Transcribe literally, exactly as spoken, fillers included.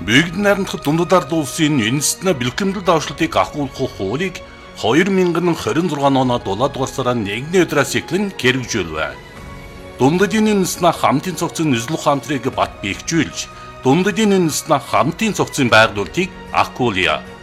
Бүгд найрамдах дундад ард улсын үндэстэн бэлтгэмдэл давшлтыг ахуулах хуулийг хоёр мянган хорин зургаан оноо дулаад дуусараа нэгэн өдрөөс эхлэн хэрэгжүүлвэ. Дундадын үндэстэн хамтын цогцын Нүзлөх хамтрыг бат бэхжүүлж, дундадын үндэстэн хамтын цогцын байгуулалтыг ахуулъя.